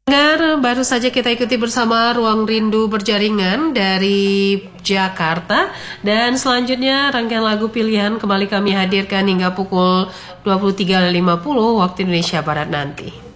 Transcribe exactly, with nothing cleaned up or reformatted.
Dengar, baru saja kita ikuti bersama Ruang Rindu Berjaringan dari Jakarta. Dan selanjutnya rangkaian lagu pilihan kembali kami hadirkan hingga pukul dua puluh tiga lima puluh waktu Indonesia Barat nanti.